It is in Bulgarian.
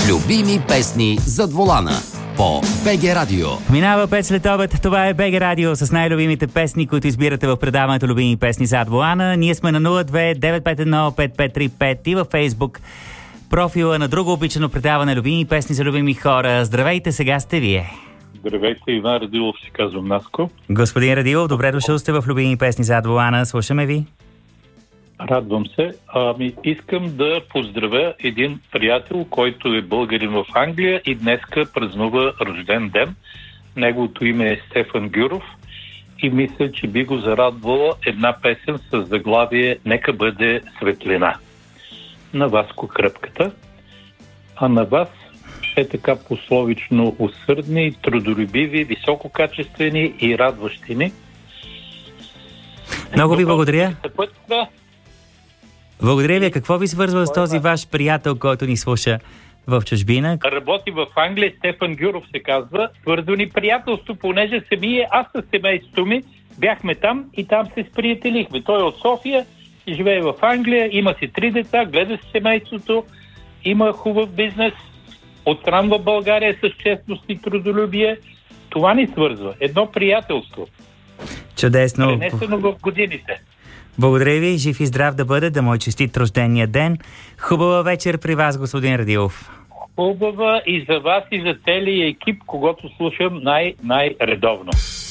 Любими песни зад волана по БГ Радио. Минава 5 след обед. Това е БГ Радио с най-любимите песни, които избирате в предаването Любими песни зад волана. Ние сме на 02-951-5535 и във Фейсбук профила на друго обичано предаване Любими песни за любими хора. Здравейте, сега сте вие. Здравейте, Иван Радилов се казвам, Наско. Господин Радилов, добре дошъл сте в Любими песни зад волана. Слушаме ви. Радвам се. Искам да поздравя един приятел, който е българин в Англия и днеска празнува рожден ден. Неговото име е Стефан Гюров и мисля, че би го зарадвала една песен с заглавие "Нека бъде светлина". На Васко Кръпката, а на вас е така пословично усърдни, трудолюбиви, висококачествени и радващи ни. Много ви благодаря. Благодаря ви. Какво ви свързва с този ваш приятел, който ни слуша в чужбина? Работи в Англия, Стефан Гюров се казва. Твърдо ни приятелство, понеже аз със семейството ми бяхме там и там се сприятелихме. Той е от София, живее в Англия, има си 3 деца, гледа си семейството, има хубав бизнес, отсрамва България с честност и трудолюбие. Това ни свързва. Едно приятелство. Чудесно. Пренесено в годините. Благодаря ви, жив и здрав да бъде, да му е честит рождения ден. Хубава вечер при вас, господин Радилов. Хубава и за вас, и за целия екип, когато слушам най-редовно.